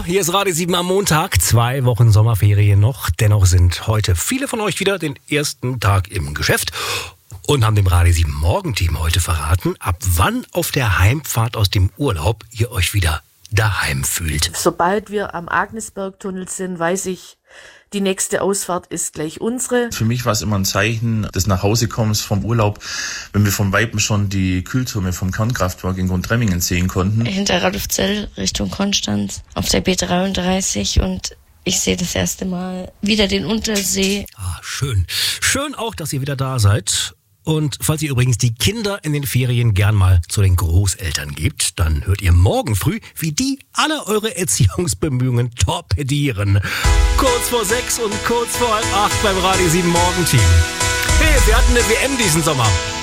hier ist Radio 7 am Montag. 2 Wochen Sommerferien noch. Dennoch sind heute viele von euch wieder den ersten Tag im Geschäft und haben dem Radio 7 Morgenteam heute verraten, ab wann auf der Heimfahrt aus dem Urlaub ihr euch wieder daheim fühlt. Sobald wir am Agnesbergtunnel sind, weiß ich, die nächste Ausfahrt ist gleich unsere. Für mich war es immer ein Zeichen des Nachhausekommens vom Urlaub, wenn wir vom Weitem schon die Kühltürme vom Kernkraftwerk in Grundremmingen sehen konnten. Hinter Radolfzell Richtung Konstanz auf der B33 und ich sehe das erste Mal wieder den Untersee. Schön. Schön auch, dass ihr wieder da seid. Und falls ihr übrigens die Kinder in den Ferien gern mal zu den Großeltern gebt, dann hört ihr morgen früh, wie die alle eure Erziehungsbemühungen torpedieren. Kurz vor 6 und kurz vor halb 8 beim Radio 7 Morgenteam. Hey, wir hatten eine WM diesen Sommer.